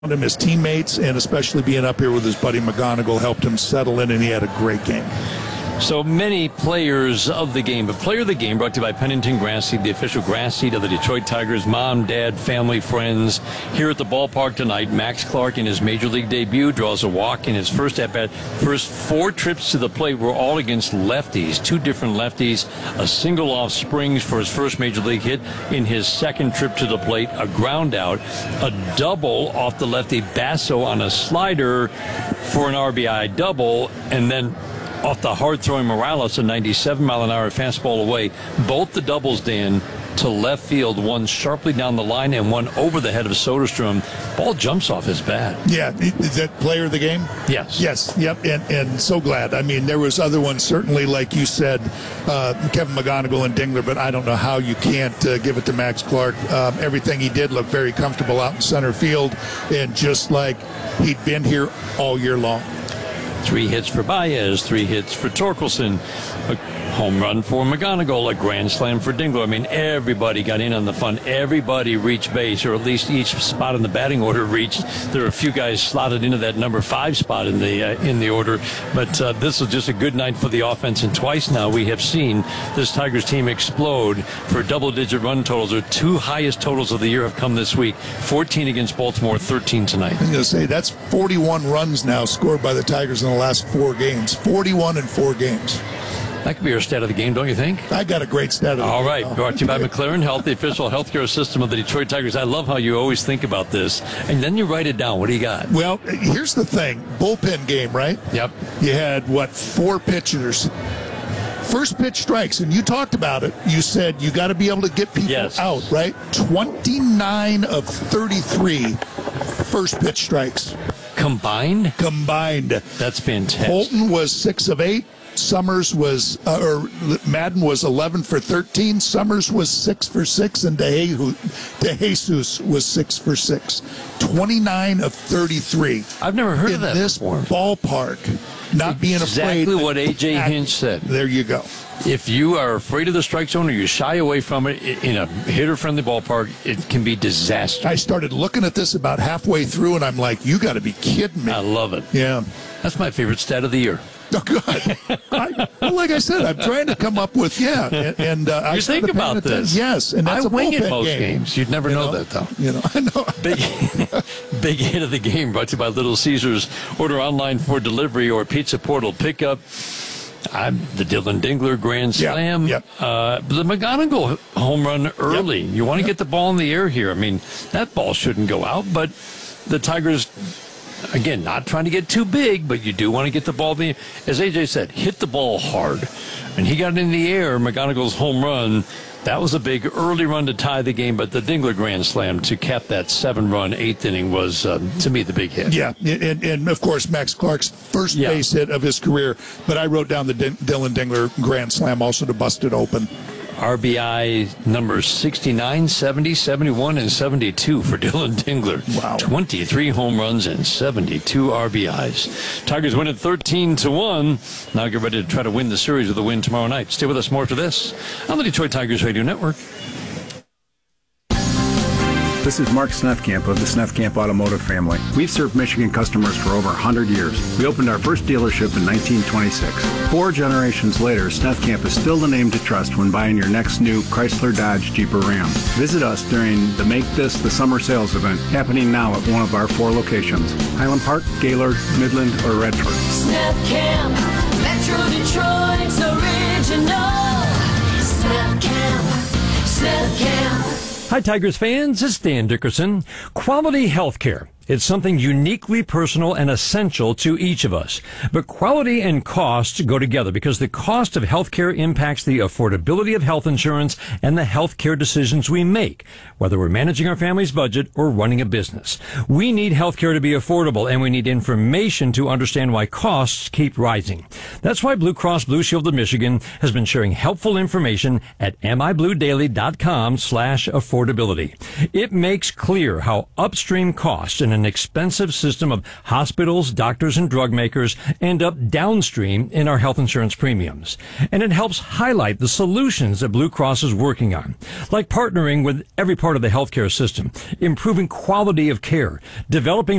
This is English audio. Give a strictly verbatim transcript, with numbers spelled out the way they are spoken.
him, his teammates, and especially being up here with his buddy McGonigal helped him settle in, and he had a great game. So many players of the game, but player of the game brought to you by Pennington Grass Seed, the official grass seed of the Detroit Tigers. Mom, dad, family, friends here at the ballpark tonight. Max Clark in his major league debut draws a walk in his first at-bat. First four trips to the plate were all against lefties, two different lefties. A single off Springs for his first major league hit. In his second trip to the plate, a ground out. A double off the lefty Basso on a slider for an R B I double, and then off the hard-throwing Morales, a ninety-seven mile an hour fastball away. Both the doubles, Dan, to left field, one sharply down the line and one over the head of Soderstrom. Ball jumps off his bat. Yeah, is that player of the game? Yes. Yes, yep, and, and so glad. I mean, there was other ones, certainly, like you said, uh, Kevin McGonigal and Dingler, but I don't know how you can't uh, give it to Max Clark. Um, everything he did looked very comfortable out in center field, and just like he'd been here all year long. Three hits for Baez, three hits for Torkelson, a home run for McGonigal, a grand slam for Dingler. I mean, everybody got in on the fun. Everybody reached base, or at least each spot in the batting order reached. There are a few guys slotted into that number five spot in the uh, in the order, but uh, this was just a good night for the offense, and twice now we have seen this Tigers team explode for double-digit run totals. Their two highest totals of the year have come this week, fourteen against Baltimore, thirteen tonight. I'm going to say that's forty-one runs now scored by the Tigers in the last four games. forty-one in four games. That could be our stat of the game, don't you think? I got a great stat of the All game. right, brought to you by McLaren Health, the official healthcare system of the Detroit Tigers. I love how you always think about this, and then you write it down. What do you got? Well, here's the thing. Bullpen game, right? Yep. You had, what, four pitchers. First pitch strikes, and you talked about it. You said you got to be able to get people yes. out, right? twenty-nine of thirty-three first pitch strikes. Combined? Combined. That's fantastic. Holton was six of eight. Summers was, uh, or Madden was eleven for thirteen. Summers was six for six, and DeJesus was six for six. twenty-nine of thirty-three. I've never heard in of that this before. ballpark. Not being afraid. Exactly what A J Hinch said. There you go. If you are afraid of the strike zone or you shy away from it in a hitter-friendly ballpark, it can be disastrous. I started looking at this about halfway through, and I'm like, you got to be kidding me. I love it. Yeah. That's my favorite stat of the year. Oh, good. I, well, like I said, I'm trying to come up with, yeah. And, and uh, I you think about this. Yes. And that's I a wing it most game. games. You'd never you know, know that, though. You know, I know. Big, big hit of the game brought to you by Little Caesars. Order online for delivery or Pizza Portal pickup. I'm the Dylan Dingler grand slam. Yep, yep. Uh, the McGonigal home run early. Yep. You want to yep. get the ball in the air here. I mean, that ball shouldn't go out, but the Tigers, again, not trying to get too big, but you do want to get the ball. The, as A J said, hit the ball hard. And he got it in the air, McGonigal's home run. That was a big early run to tie the game, but the Dingler grand slam to cap that seven-run eighth inning was, uh, to me, the big hit. Yeah, and, and of course, Max Clark's first yeah. base hit of his career. But I wrote down the D- Dylan Dingler grand slam also to bust it open. R B I numbers sixty-nine, seventy, seventy-one, and seventy-two for Dylan Dingler. Wow. twenty-three home runs and seventy-two R B Is. Tigers win at thirteen to one. Now get ready to try to win the series with a win tomorrow night. Stay with us more after this on the Detroit Tigers Radio Network. This is Mark Snethkamp of the Snethkamp Automotive family. We've served Michigan customers for over one hundred years. We opened our first dealership in nineteen twenty-six. Four generations later, Snethkamp is still the name to trust when buying your next new Chrysler, Dodge, Jeep, or Ram. Visit us during the Make This the Summer Sales event happening now at one of our four locations: Highland Park, Gaylord, Midland, or Redford. Snethkamp, Metro Detroit's original. Snethkamp, Snethkamp. Hi, Tigers fans. It's Dan Dickerson. Quality healthcare. It's something uniquely personal and essential to each of us. But quality and cost go together because the cost of healthcare impacts the affordability of health insurance and the healthcare decisions we make, whether we're managing our family's budget or running a business. We need healthcare to be affordable, and we need information to understand why costs keep rising. That's why Blue Cross Blue Shield of Michigan has been sharing helpful information at mibluedaily.com slash affordability. It makes clear how upstream costs in an an expensive system of hospitals, doctors, and drug makers end up downstream in our health insurance premiums. And it helps highlight the solutions that Blue Cross is working on, like partnering with every part of the healthcare system, improving quality of care, developing